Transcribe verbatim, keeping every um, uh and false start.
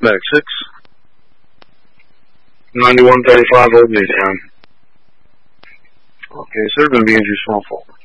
Back six. ninety-one thirty-five, Old Newtown. Okay, sir, going to be injury small fault.